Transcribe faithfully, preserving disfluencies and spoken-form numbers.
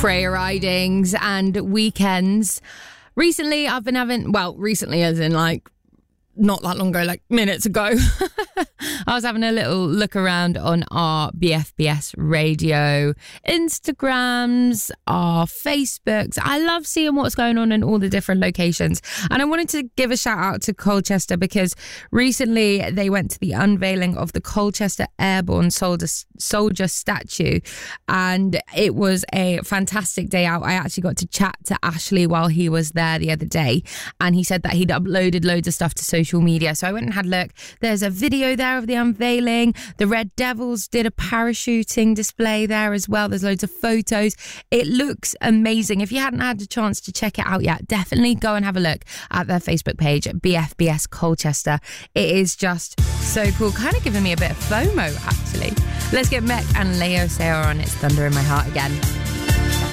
prayer ridings and weekends. Recently, I've been having, well, recently as in like, not that long ago, like minutes ago, I was having a little look around on our B F B S radio Instagrams, our Facebooks. I love seeing what's going on in all the different locations. And I wanted to give a shout out to Colchester because recently they went to the unveiling of the Colchester Airborne Soldier, Soldier statue. And it was a fantastic day out. I actually got to chat to Ashley while he was there the other day. And he said that he'd uploaded loads of stuff to social media. So I went and had a look. There's a video there of the unveiling. The Red Devils did a parachuting display there as well. There's loads of photos. It looks amazing. If you hadn't had a chance to check it out yet, definitely go and have a look at their Facebook page, B F B S Colchester. It is just so cool. Kind of giving me a bit of FOMO, actually. Let's get Mek and Leo Sayer on It's Thunder in My Heart again.